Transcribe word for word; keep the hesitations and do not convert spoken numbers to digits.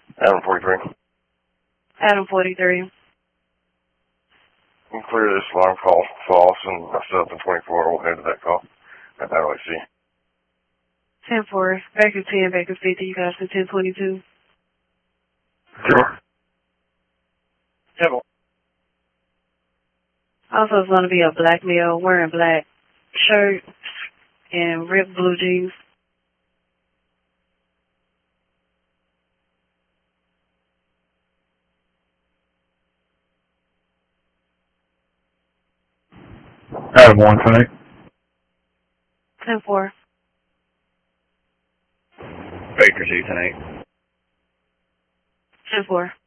Adam forty-three. Adam forty-three. You can clear this alarm call false and myself in twenty-four will head to that call at L A C. ten four. Baker ten, Baker fifty. You guys to ten twenty-two. Sure. Temple. Also, it's going to be a black male wearing black shirt and ripped blue jeans. Adam one tonight. ten four. Baker two tonight. ten four.